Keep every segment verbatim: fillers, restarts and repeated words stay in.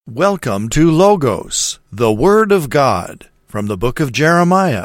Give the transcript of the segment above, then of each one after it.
Welcome to Logos, the Word of God, from the book of Jeremiah.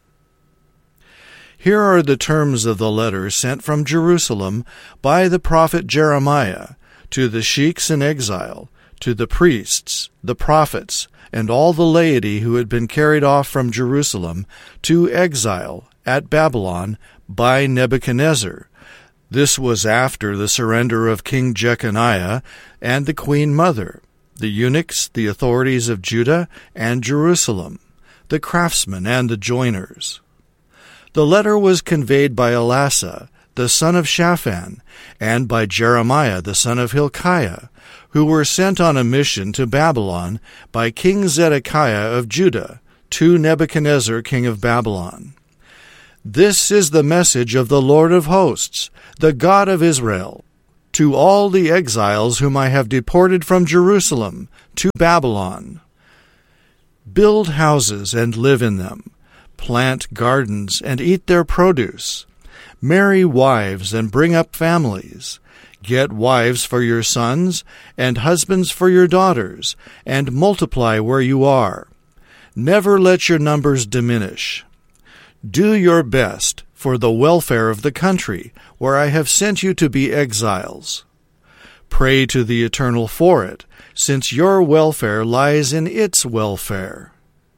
Here are the terms of the letter sent from Jerusalem by the prophet Jeremiah to the sheiks in exile, to the priests, the prophets, and all the laity who had been carried off from Jerusalem to exile at Babylon by Nebuchadnezzar. This was after the surrender of King Jeconiah and the queen mother, the eunuchs, the authorities of Judah and Jerusalem, the craftsmen and the joiners. The letter was conveyed by Elasah, the son of Shaphan, and by Jeremiah, the son of Hilkiah, who were sent on a mission to Babylon by King Zedekiah of Judah to Nebuchadnezzar, king of Babylon. This is the message of the Lord of hosts, the God of Israel, to all the exiles whom I have deported from Jerusalem to Babylon. Build houses and live in them. Plant gardens and eat their produce. Marry wives and bring up families. Get wives for your sons and husbands for your daughters, and multiply where you are. Never let your numbers diminish. Do your best for the welfare of the country where I have sent you to be exiles. Pray to the Eternal for it, since your welfare lies in its welfare.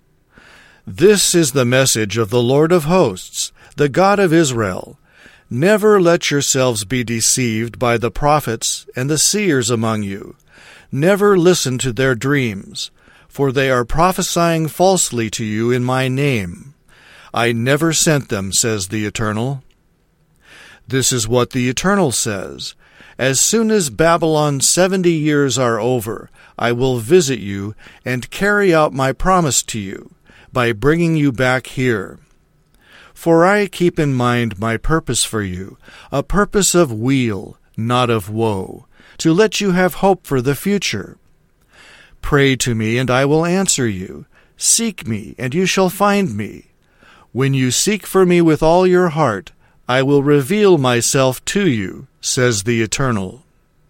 This is the message of the Lord of hosts, the God of Israel. Never let yourselves be deceived by the prophets and the seers among you. Never listen to their dreams, for they are prophesying falsely to you in my name. I never sent them, says the Eternal. This is what the Eternal says. As soon as Babylon's seventy years are over, I will visit you and carry out my promise to you by bringing you back here. For I keep in mind my purpose for you, a purpose of weal, not of woe, to let you have hope for the future. Pray to me, and I will answer you. Seek me, and you shall find me. When you seek for me with all your heart, I will reveal myself to you, says the Eternal.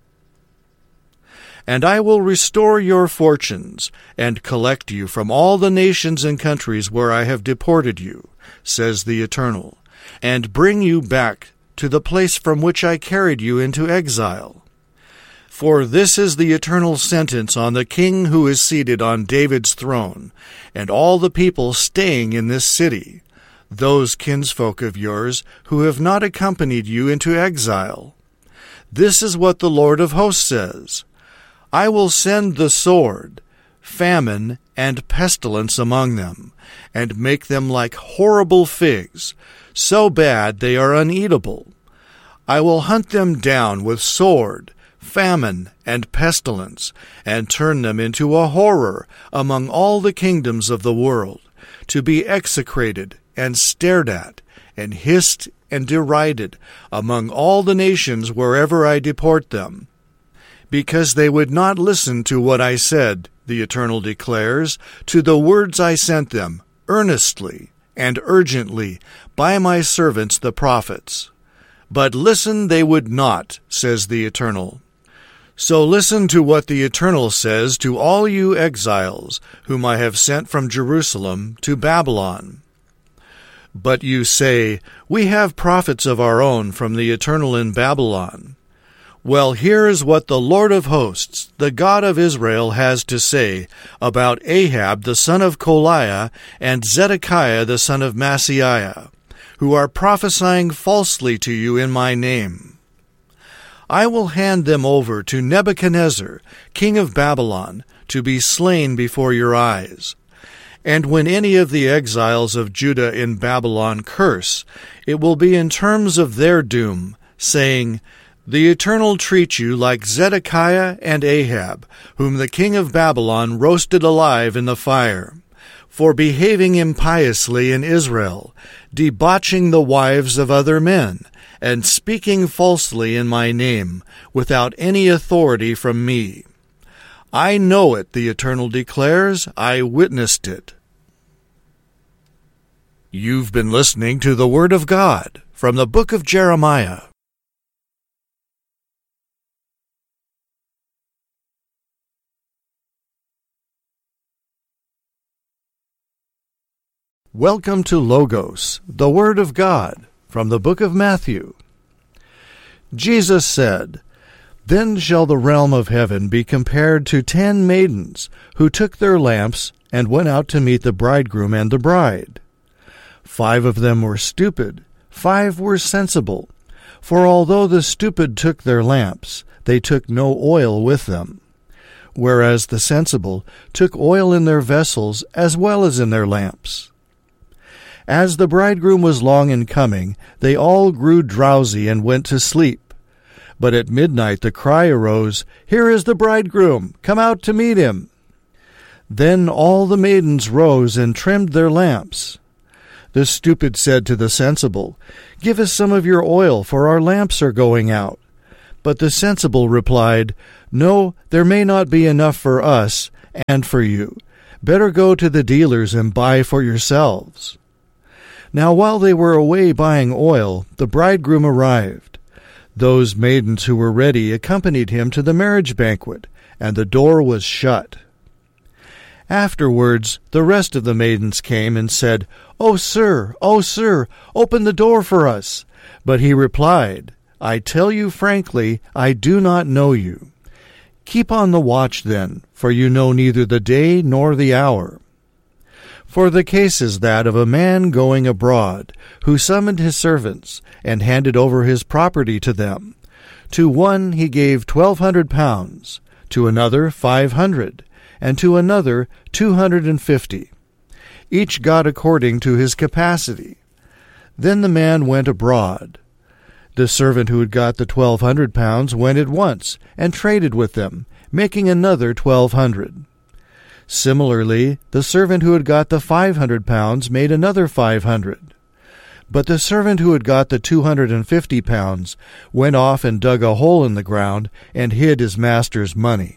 And I will restore your fortunes, and collect you from all the nations and countries where I have deported you, says the Eternal, and bring you back to the place from which I carried you into exile. For this is the eternal sentence on the king who is seated on David's throne, and all the people staying in this city, those kinsfolk of yours who have not accompanied you into exile. This is what the Lord of hosts says. I will send the sword, famine, and pestilence among them, and make them like horrible figs, so bad they are uneatable. I will hunt them down with sword, famine, and pestilence, and turn them into a horror among all the kingdoms of the world, to be execrated and stared at, and hissed and derided among all the nations wherever I deport them. Because they would not listen to what I said, the Eternal declares, to the words I sent them, earnestly and urgently, by my servants the prophets. But listen they would not, says the Eternal. So listen to what the Eternal says to all you exiles, whom I have sent from Jerusalem to Babylon. But you say, we have prophets of our own from the Eternal in Babylon. Well, here is what the Lord of hosts, the God of Israel, has to say about Ahab the son of Kolaiah and Zedekiah the son of Maaseiah, who are prophesying falsely to you in my name. I will hand them over to Nebuchadnezzar, king of Babylon, to be slain before your eyes. And when any of the exiles of Judah in Babylon curse, it will be in terms of their doom, saying, The Eternal treat you like Zedekiah and Ahab, whom the king of Babylon roasted alive in the fire, for behaving impiously in Israel, debauching the wives of other men, and speaking falsely in my name, without any authority from me. I know it, the Eternal declares. I witnessed it. You've been listening to the Word of God from the book of Jeremiah. Welcome to Logos, the Word of God, from the book of Matthew. Jesus said, "Then shall the realm of heaven be compared to ten maidens, who took their lamps and went out to meet the bridegroom and the bride. Five of them were stupid, five were sensible. For although the stupid took their lamps, they took no oil with them. Whereas the sensible took oil in their vessels as well as in their lamps. As the bridegroom was long in coming, they all grew drowsy and went to sleep. But at midnight the cry arose, 'Here is the bridegroom, come out to meet him.' Then all the maidens rose and trimmed their lamps. The stupid said to the sensible, 'Give us some of your oil, for our lamps are going out.' But the sensible replied, 'No, there may not be enough for us and for you. Better go to the dealers and buy for yourselves.' Now while they were away buying oil, the bridegroom arrived. Those maidens who were ready accompanied him to the marriage banquet, and the door was shut. Afterwards the rest of the maidens came and said, 'O sir, O sir, open the door for us.' But he replied, 'I tell you frankly, I do not know you. Keep on the watch then, for you know neither the day nor the hour.' For the case is that of a man going abroad, who summoned his servants, and handed over his property to them. To one he gave twelve hundred pounds, to another five hundred, and to another two hundred and fifty. Each got according to his capacity. Then the man went abroad. The servant who had got the twelve hundred pounds went at once, and traded with them, making another twelve hundred. Similarly, the servant who had got the five hundred pounds made another five hundred. But the servant who had got the two hundred and fifty pounds went off and dug a hole in the ground and hid his master's money.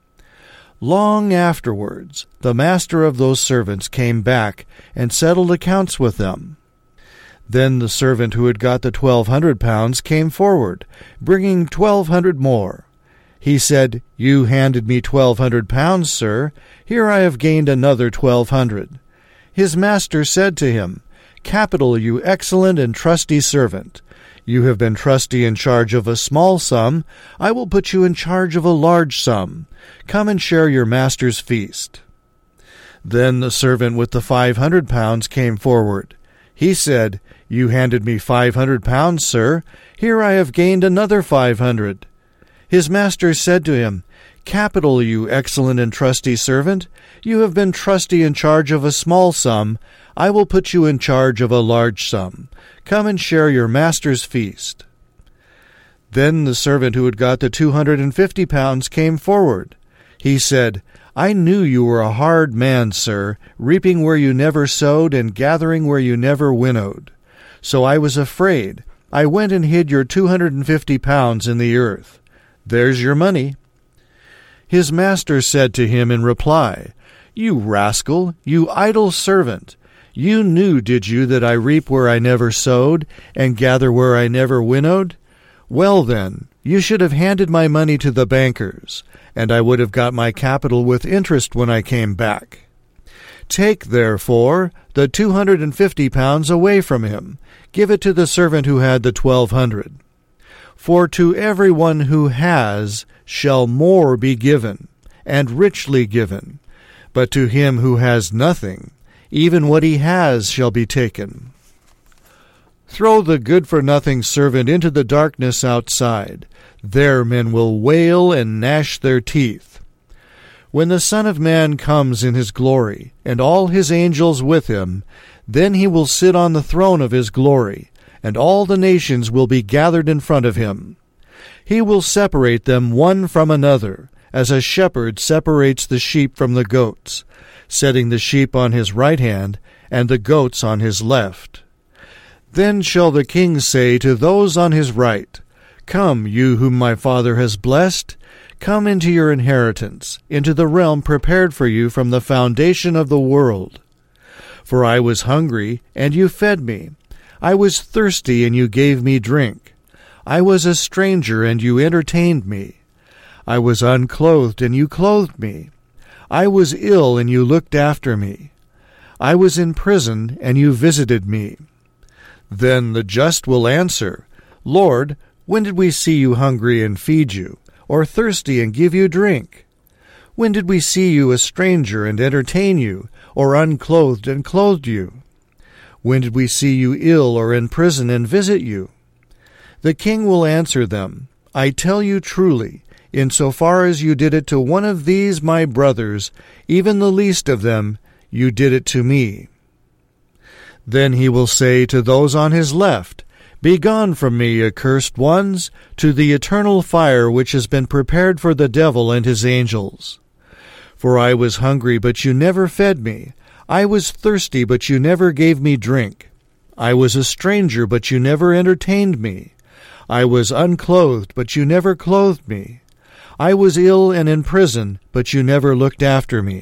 Long afterwards, the master of those servants came back and settled accounts with them. Then the servant who had got the twelve hundred pounds came forward, bringing twelve hundred more. He said, 'You handed me twelve hundred pounds, sir. Here I have gained another twelve hundred.' His master said to him, 'Capital, you excellent and trusty servant. You have been trusty in charge of a small sum. I will put you in charge of a large sum. Come and share your master's feast.' Then the servant with the five hundred pounds came forward. He said, 'You handed me five hundred pounds, sir. Here I have gained another five hundred.' His master said to him, 'Capital, you excellent and trusty servant. You have been trusty in charge of a small sum. I will put you in charge of a large sum. Come and share your master's feast.' Then the servant who had got the two hundred and fifty pounds came forward. He said, 'I knew you were a hard man, sir, reaping where you never sowed and gathering where you never winnowed. So I was afraid. I went and hid your two hundred and fifty pounds in the earth. There's your money.' His master said to him in reply, 'You rascal, you idle servant! You knew, did you, that I reap where I never sowed, and gather where I never winnowed? Well then, you should have handed my money to the bankers, and I would have got my capital with interest when I came back. Take, therefore, the two hundred and fifty pounds away from him. Give it to the servant who had the twelve hundred. For to every one who has shall more be given, and richly given. But to him who has nothing, even what he has shall be taken. Throw the good-for-nothing servant into the darkness outside. There men will wail and gnash their teeth. When the Son of Man comes in his glory, and all his angels with him, then he will sit on the throne of his glory, and all the nations will be gathered in front of him. He will separate them one from another, as a shepherd separates the sheep from the goats, setting the sheep on his right hand and the goats on his left. Then shall the king say to those on his right, 'Come, you whom my Father has blessed, come into your inheritance, into the realm prepared for you from the foundation of the world. For I was hungry, and you fed me. I was thirsty, and you gave me drink. I was a stranger, and you entertained me. I was unclothed, and you clothed me. I was ill, and you looked after me. I was in prison, and you visited me. Then the just will answer, Lord, when did we see you hungry and feed you, or thirsty and give you drink? When did we see you a stranger and entertain you, or unclothed and clothed you? When did we see you ill or in prison and visit you? The king will answer them, I tell you truly, in so far as you did it to one of these my brothers, even the least of them, you did it to me. Then he will say to those on his left, Begone from me, accursed ones, to the eternal fire which has been prepared for the devil and his angels. For I was hungry, but you never fed me. I was thirsty, but you never gave me drink. I was a stranger, but you never entertained me. I was unclothed, but you never clothed me. I was ill and in prison, but you never looked after me.